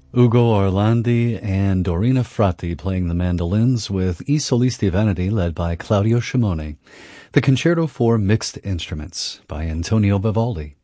Ugo Orlandi and Dorina Fratti playing the mandolins with I Solisti Veneti led by Claudio Scimone. The Concerto for Mixed Instruments by Antonio Vivaldi.